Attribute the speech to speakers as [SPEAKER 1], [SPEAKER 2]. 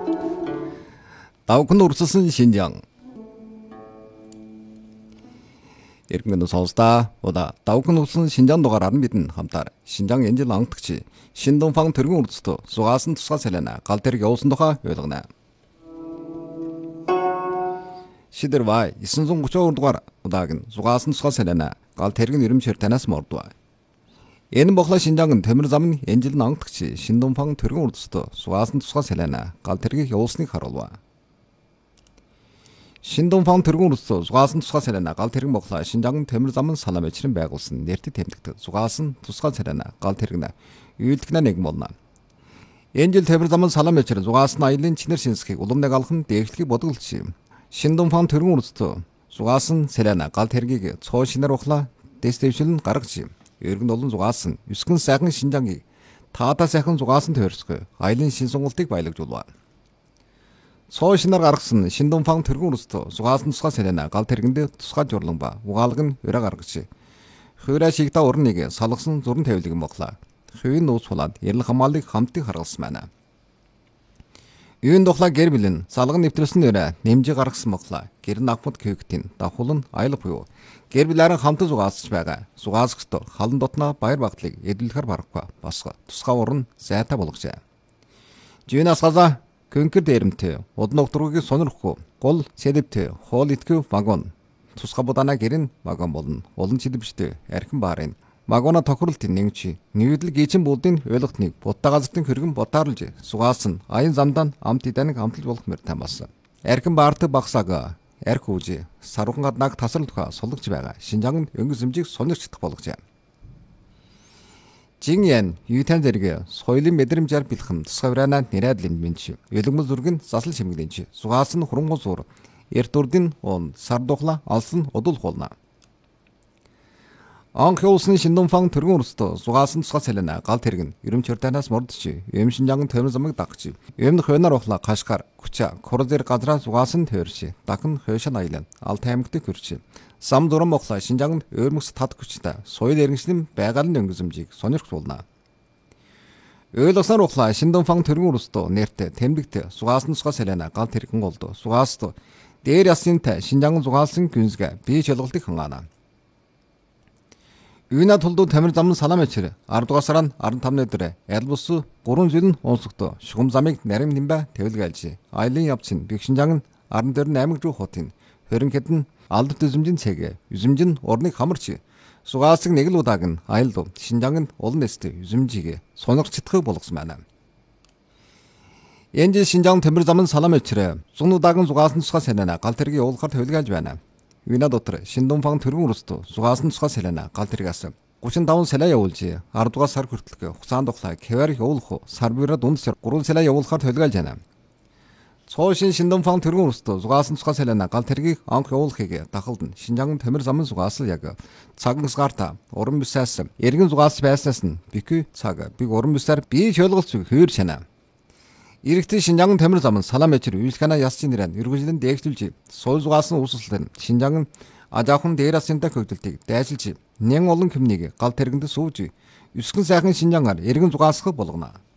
[SPEAKER 1] Давхын урсалсан Шинжаан. Иргэн сонсдаа удаа давхын урсалсан Шинжаан дугаараар нь бидэн хамтаар Шинжаан энэ жил анхдагч Шиндунфан төргөн урдсдөө зугаасан тусгай салена гал тэрэг явуулсан тухай ойлгоно. Шидэрвай 932 дугаар удааг нь зугаасан тусгай салена гал тэрэг нь ирэмчээр танаас мордва. Энэ бохла Шинжаан төмөр зам нь энэ жил анхдагч Шиндунфан төргөн урдсдөө зугаасан тусгай салена гал тэрэг явуулсныг харуулва. Шиндунфан төргөн урдсдөө зугаасан тусгай салена гал тэрэг бохла Шинжаан төмөр зам нь салам эчрэн байгуулсан нэртэд тэмдэгт зугаасан тусгай салена гал тэрэг нь үйлдэгнэ нэг молно. Энэ жил төмөр зам нь салам эчрэн зугаасан аялын чинэр шинсхийг улам нэг алхан дээвшлэхийг бодголч юм. Шиндунфан төргөн урдсдөө зугаасан салена гал тэрэгийг цоо шинээр ухла дэстэвшил нь гаргаж юм. Өргөн олон зугаасан 9 сайхан Шинжаангийг таата сайхан зугаасан тойрсгой аялын шин сонголтыг баялагжуулва. Цоо шинээр гаргасан Шиндунфан төргөн урдсдөө зугаасан тусгай салена гал тэрэгэнд тусгай журлан ба угаалга нь өрөө гаргаж хуурай шигта урныг салгасан зурн тавилыг моглоо. Хувийн нууц хулаад ярил хамгааллыг хамтыг харгалсан байна. Юун дохла гэр билэн салган нэвтрүүлсэн өрөө нэмжиг гаргасан моглоо. Гэр нахмад көгтийн давхул нь аялах буюу гэр билэрэн хамт зугаасч байгаа. Зугаасгт халан дотноо баяр багтлыг эдэлэхэр барахгүй бас тусгай уран зайтай болгожээ. Жинас газа көнкөр дээрэмтэй удны угтруугийг сонирхгүй гол сэдэвтэй хоол итгэв вагон тусгай будана гэрэн вагон болно. Олон чидвчтэй архин баарын вагона тохирлтын нэгчи нийлэл гişin булдын ойлгохныг буттагазтын хөргөн ботаарлж сугаасан аян замдан амт иданыг амтлж болох мөртэн болсон. Архин баарт багсаага арх үүжи саруухан гаднаг тасрал тухай сулгаж байгаа. Шинжаан өнгөс зэмжиг сонирчдах болгожээ. Жиньян юйтан зэрэг соёлын мэдрэмжээр бэлхэн тусгай врана нэрайдлын минч өлөгмөл зүргэн засал шимгдэнч сугаасан хурамгол зур эрт урдын он сар духла алсан удул хуулна. Анх явуулсан Шиндунфан төргөн урдсдөө зугаасан тусгай салена гал тэрэг нь ерөмчөр танаас мордч юм Шинжаан төмөр замыг дагч юм хойноор ухла Кашгар Куча Корозер газраа зугаасан тойрч дахин хойшин аялан алт аймагт хөрч сам дуран мохла Шинжаан өөрмөс тад хүчтэй соёл иргэншлийн байгалийн өнгөзөмжийг сонирхуулна. Ойлосноор ухла Шиндунфан төргөн урдсдөө нэртэй тэмдэгт зугаасан тусгай салена гал тэрэгэн голдо зугааст дээр ясынтай Шинжаан зугаасан гүнзгэ бие чөлгөлтийг хангаана. Юуна тулдуу тамир зам салам эчэр 10 дугаар сарын 15-ны өдөр Ялбус 3 жилийн онцлогтой шугам замыг нарийн нэмбэ тэвлгэлж аялын явцын бих Шинжаан 14 аймаг руу хотын хорин хэдэн алдарт үзэмжийн цэг үзэмжин урныг хамарч сугаасыг нэг л удааг нь аял Шинжаан олон нэстэй үзэмжийг сонирхчдах болгосон байна. Энэ жил Шинжаан тамир зам салам эчэр 100 удааг нь зугаасан тусгай салена гал тэрэг явуулахар тэвлгэлж байна. Юуна дотор Шиндунфан төргөн урдсдөө зугаасан тусгай салена гал тэрэгээс 35 салаа явуулж 10 дугаар сар хүртэл хугацаанд тухлаа кевэр явуулах сар бирэ дунд сар 3 салаа явуулахар төлөвлөж байна. Цоошин Шиндунфан төргөн урдсдөө зугаасан тусгай салена гал тэрэгийг анх явуулахыг дахалд нь Шинжаан төмөр замын зугаасал яг цаг нсгарта уран бүсээс эргэн зугаалж байснаас нь бикү цаг биг уран бүсээр бие чөлгөлч хөр чана. Иргэдийн Шинжаан тамир зам салам эчэр үйлхана ясчин нэрэн эргүүлэн дээгтүүлж суул зугаасан үүсэлтэн Шинжаан ажаахан дээрасынтай хөгдөлтийг дайсалж нэн олон хүмүүнийг гал тэрэгэнд сууж өсгөн сайхан Шинжаанаар эргэн зугаасгах болгоно.